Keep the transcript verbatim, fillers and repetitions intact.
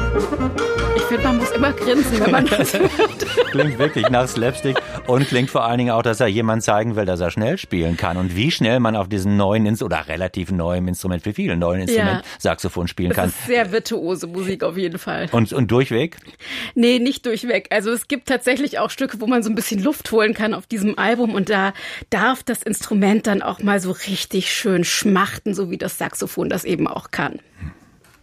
Ich finde, man muss immer grinsen, wenn man das hört. Klingt wirklich nach Slapstick und klingt vor allen Dingen auch, dass er jemand zeigen will, dass er schnell spielen kann und wie schnell man auf diesem neuen Instrument oder relativ neuen Instrument, für viele neuen Instrument, ja. Saxophon spielen kann. Das ist sehr virtuose Musik auf jeden Fall. Und, und durchweg? Nee, nicht durchweg. Also es gibt tatsächlich auch Stücke, wo man so ein bisschen Luft holen kann auf diesem Album und da darf das Instrument dann auch mal so richtig schön schmachten, so wie das Saxophon das eben auch kann.